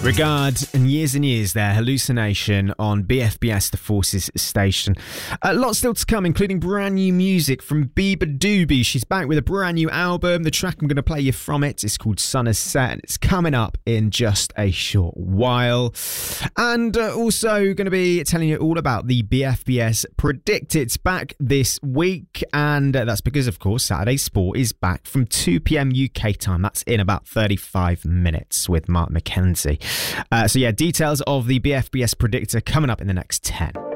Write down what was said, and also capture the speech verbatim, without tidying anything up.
Regard and Years and Years there, Hallucination on B F B S, the Forces station. A lot still to come, including brand new music from Beabadoobee. She's back with a brand new album. The track I'm going to play you from it is called Sun Has Set, and it's coming up in just a short while. And uh, also going to be telling you all about the B F B S Predict It's back this week, and uh, that's because, of course, Saturday Sport is back from two p.m. U K time. That's in about thirty-five minutes with Mark McKenzie. Uh, so yeah, details of the B F B S Predictor coming up in the next ten.